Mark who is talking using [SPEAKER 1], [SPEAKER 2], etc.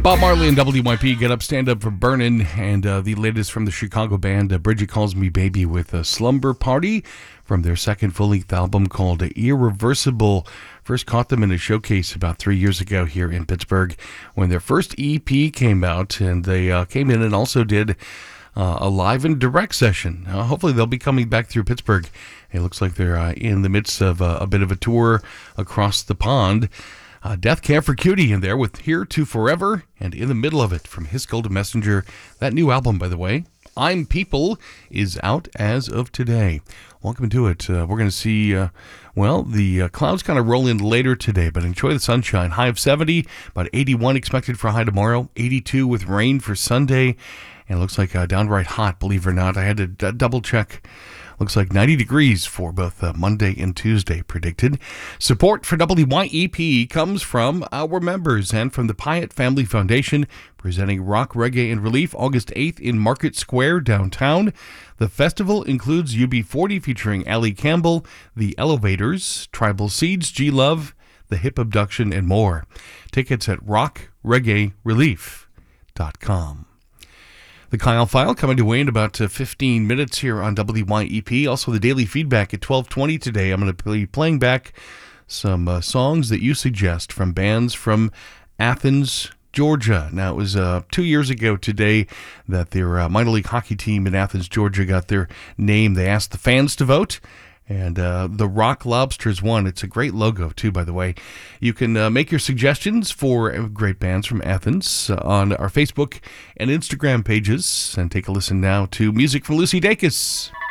[SPEAKER 1] Bob Marley and WYP, Get Up, Stand Up for Burnin', and the latest from the Chicago band Bridget Calls Me Baby with a Slumber Party from their second full-length album called Irreversible. First caught them in a showcase about 3 years ago here in Pittsburgh when their first EP came out, and they came in and also did a live and direct session. Hopefully they'll be coming back through Pittsburgh. It looks like they're in the midst of a bit of a tour across the pond. Death Camp for Cutie in there with Here to Forever, and in the middle of it, from His Golden Messenger. That new album, by the way, I'm People, is out as of today. Welcome to it. We're going to see, the clouds kind of roll in later today, but enjoy the sunshine. High of 70, about 81 expected for a high tomorrow, 82 with rain for Sunday, and it looks like downright hot, believe it or not. I had to double check. Looks like 90 degrees for both Monday and Tuesday predicted. Support for WYEP comes from our members and from the Pyatt Family Foundation, presenting Rock, Reggae, and Relief August 8th in Market Square downtown. The festival includes UB40 featuring Allie Campbell, The Elevators, Tribal Seeds, G-Love, The Hip Abduction, and more. Tickets at rockreggaerelief.com. The Kyle File coming away in about 15 minutes here on WYEP. Also, the daily feedback at 12:20 today. I'm going to be playing back some songs that you suggest from bands from Athens, Georgia. Now, it was 2 years ago today that their minor league hockey team in Athens, Georgia got their name. They asked the fans to vote, and the Rock Lobsters won. It's a great logo, too, by the way. You can make your suggestions for great bands from Athens on our Facebook and Instagram pages. And take a listen now to music from Lucy Dacus.